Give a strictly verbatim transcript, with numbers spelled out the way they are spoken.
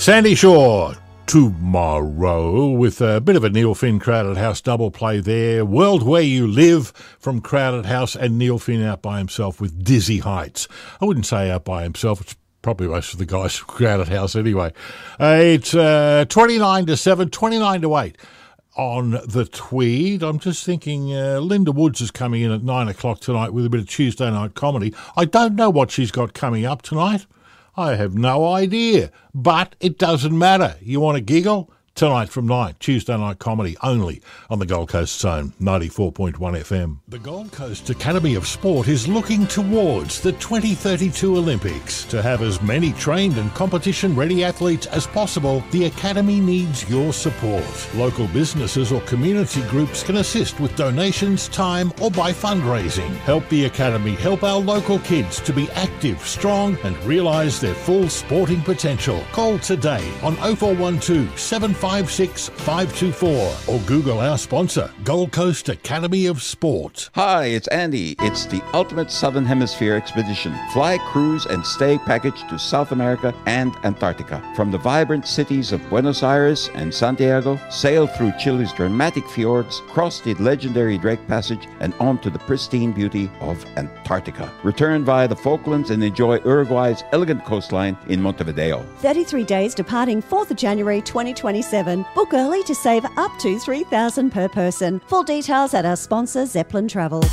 Sandy Shore tomorrow with a bit of a Neil Finn Crowded House double play there. World Where You Live from Crowded House, and Neil Finn out by himself with Dizzy Heights. I wouldn't say out by himself. It's probably most of the guys from Crowded House anyway. Uh, it's uh, twenty-nine to seven, twenty-nine to eight. On the Tweed. I'm just thinking uh, Linda Woods is coming in at nine o'clock tonight with a bit of Tuesday night comedy. I don't know what she's got coming up tonight. I have no idea, but it doesn't matter. You want to giggle? Tonight from nine, Tuesday night comedy only on the Gold Coast Zone, ninety-four point one F M. The Gold Coast Academy of Sport is looking towards the twenty thirty-two Olympics. To have as many trained and competition-ready athletes as possible, the Academy needs your support. Local businesses or community groups can assist with donations, time, or by fundraising. Help the Academy help our local kids to be active, strong, and realise their full sporting potential. Call today on oh four one two, seven five six, five two four or Google our sponsor, Gold Coast Academy of Sport. Hi, it's Andy. It's the ultimate Southern Hemisphere expedition. Fly, cruise, and stay package to South America and Antarctica. From the vibrant cities of Buenos Aires and Santiago, sail through Chile's dramatic fjords, cross the legendary Drake Passage, and on to the pristine beauty of Antarctica. Return via the Falklands and enjoy Uruguay's elegant coastline in Montevideo. thirty-three days departing fourth of January twenty twenty-seven. Book early to save up to three thousand dollars per person. Full details at our sponsor, Zeppelin Travel.